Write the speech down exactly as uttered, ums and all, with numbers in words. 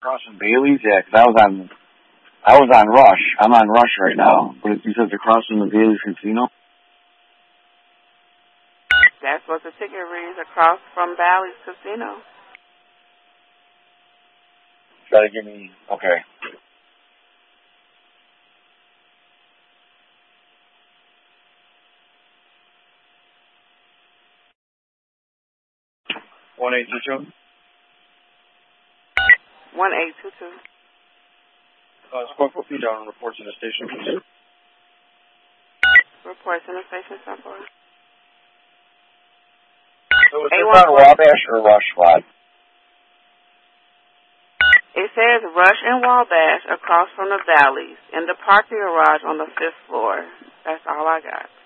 Crossing Bailey's? Yeah, 'cause I was on, I was on Rush. I'm on Rush right now. But you said they're crossing the Bailey's Casino? That's what the ticket reads, across from Bally's Casino. Try to give me, okay. One eight two two. One eight two two. Uh, squad four feet down. Reports in the station, please. Reports in the station, somewhere. So is this on Wabash or Rush Squad? It says Rush and Wabash across from the Valleys in the parking garage on the fifth floor. That's all I got.